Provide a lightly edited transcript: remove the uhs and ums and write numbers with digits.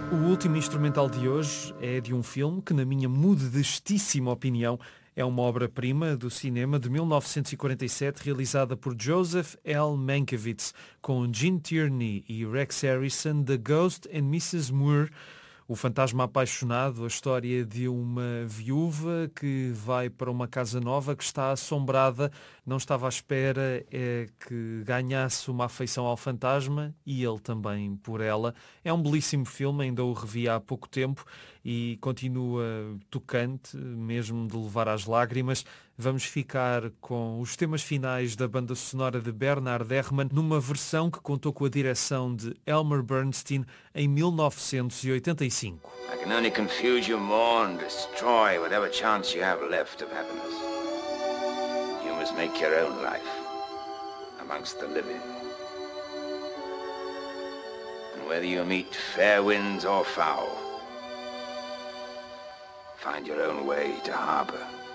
O último instrumental de hoje é de um filme que, na minha modestíssima opinião, é uma obra-prima do cinema de 1947, realizada por Joseph L. Mankiewicz, com Gene Tierney e Rex Harrison, The Ghost and Mrs. Moore, o fantasma apaixonado, a história de uma viúva que vai para uma casa nova que está assombrada, não estava à espera que ganhasse uma afeição ao fantasma e ele também por ela. É um belíssimo filme, ainda o revi há pouco tempo e continua tocante, mesmo de levar às lágrimas. Vamos ficar com os temas finais da banda sonora de Bernard Herrmann, numa versão que contou com a direção de Elmer Bernstein em 1985. I can only confuse you more and destroy whatever chance you have left of happiness. You must make your own life amongst the living. And whether you meet fair winds or foul, find your own way to harbor.